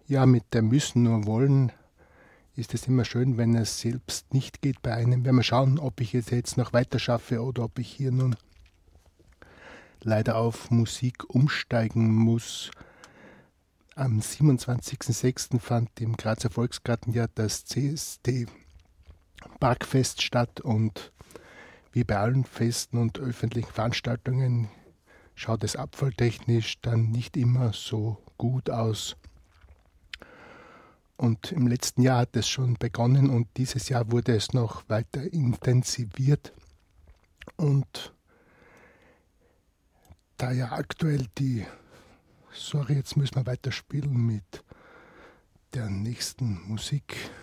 Ja, mit dem Müssen nur wollen ist es immer schön, wenn es selbst nicht geht bei einem. Wenn wir schauen, ob ich es jetzt noch weiter schaffe oder ob ich hier nun leider auf Musik umsteigen muss. Am 27.06. fand im Grazer Volksgarten ja das CSD Parkfest statt und wie bei allen Festen und öffentlichen Veranstaltungen schaut es abfalltechnisch dann nicht immer so gut aus. Und im letzten Jahr hat es schon begonnen und dieses Jahr wurde es noch weiter intensiviert. Und da ja aktuell sorry, jetzt müssen wir weiterspielen mit der nächsten Musik.